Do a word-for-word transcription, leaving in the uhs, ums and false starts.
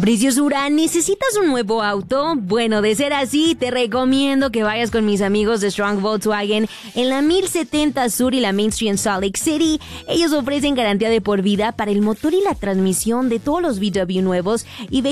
Preciosura, ¿necesitas un nuevo auto? Bueno, de ser así, te recomiendo que vayas con mis amigos de Strong Volkswagen en la mil setenta Sur y la Main Street en Salt Lake City. Ellos ofrecen garantía de por vida para el motor y la transmisión de todos los V W nuevos y